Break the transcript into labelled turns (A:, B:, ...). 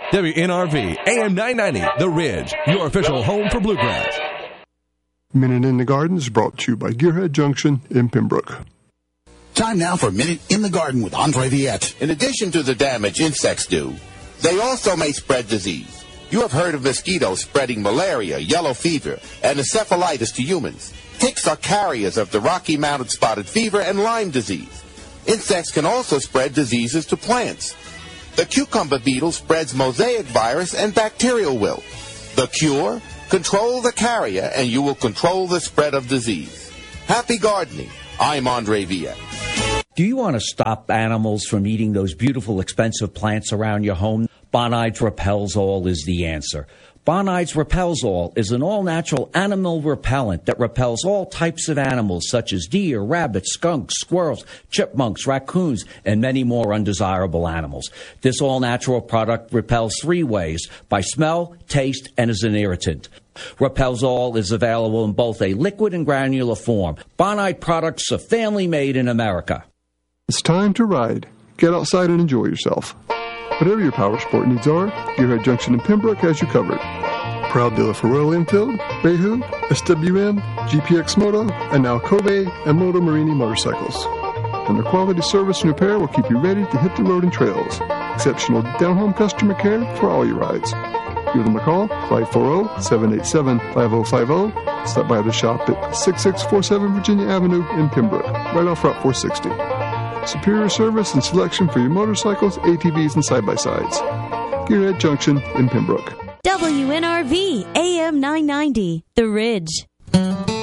A: WNRV, AM 990, The Ridge, your official home for bluegrass.
B: Minute in the Garden is brought to you by Gearhead Junction in Pembroke.
C: Time now for Minute in the Garden with Andre Viette.
D: In addition to the damage insects do, they also may spread disease. You have heard of mosquitoes spreading malaria, yellow fever, and encephalitis to humans. Ticks are carriers of the Rocky Mountain spotted fever and Lyme disease. Insects can also spread diseases to plants. The cucumber beetle spreads mosaic virus and bacterial wilt. The cure? Control the carrier and you will control the spread of disease. Happy gardening. I'm Andre Viette.
E: Do you want to stop animals from eating those beautiful, expensive plants around your home? Bonides Repels All is the answer. Bonides Repels All is an all-natural animal repellent that repels all types of animals such as deer, rabbits, skunks, squirrels, chipmunks, raccoons, and many more undesirable animals. This all-natural product repels 3 ways: by smell, taste, and as an irritant. Repels All is available in both a liquid and granular form. Bonide products are family-made in America.
B: It's time to ride. Get outside and enjoy yourself. Whatever your power sport needs are, Gearhead Junction in Pembroke has you covered. Proud dealer for Royal Enfield, Behu, SWM, GPX Moto, and now Kobe and Moto Marini motorcycles. And their quality service and repair will keep you ready to hit the road and trails. Exceptional down-home customer care for all your rides. Give them a call, 540-787-5050. Stop by the shop at 6647 Virginia Avenue in Pembroke, right off Route 460. Superior service and selection for your motorcycles, ATVs, and side-by-sides. Gearhead Junction in Pembroke.
F: WNRV, AM 990, The Ridge.